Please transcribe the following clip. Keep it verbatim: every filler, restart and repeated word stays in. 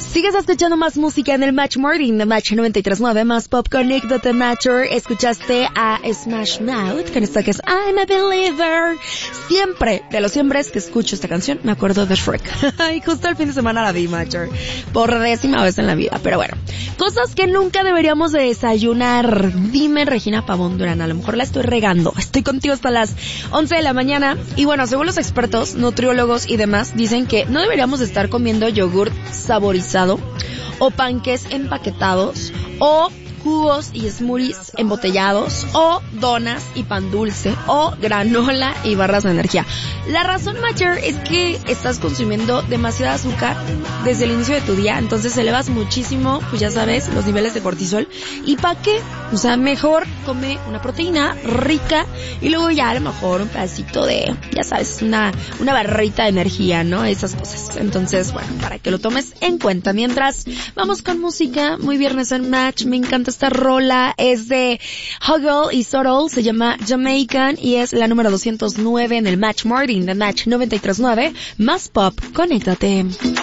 Sigues escuchando más música en el Match Morning de Match noventa y tres punto nueve, más pop. Conéctate, Matcher. Escuchaste a Smash Mouth con esta que es I'm a Believer. Siempre, de los siempre que escucho esta canción, me acuerdo de Shrek. Y justo el fin de semana la vi, Matcher, por décima vez en la vida. Pero bueno, cosas que nunca deberíamos de desayunar. Dime, Regina Pavón Durán, a lo mejor la estoy regando. Estoy contigo hasta las once de la mañana. Y bueno, según los expertos, nutriólogos y demás, dicen que no deberíamos de estar comiendo yogurt saborizado o panques empaquetados o jugos y smoothies embotellados o donas y pan dulce o granola y barras de energía. La razón mayor es que estás consumiendo demasiada azúcar desde el inicio de tu día, entonces elevas muchísimo, pues ya sabes, los niveles de cortisol. ¿Y para qué? O sea, mejor come una proteína rica y luego ya a lo mejor un pedacito de, ya sabes, una una barrita de energía, ¿no? Esas cosas. Entonces, bueno, para que lo tomes en cuenta. Mientras, vamos con música. Muy viernes en Match. Me encanta esta rola. Es de Huggle y Sorrel. Se llama Jamaican y es la número doscientos nueve en el Match Morning de Match noventa y tres punto nueve. Más pop. Conéctate.